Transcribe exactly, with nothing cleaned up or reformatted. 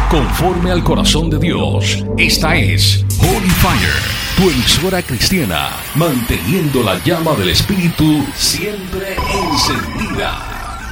conforme al corazón de Dios. Esta es Holy Fire, tu emisora cristiana, manteniendo la llama del Espíritu siempre encendida.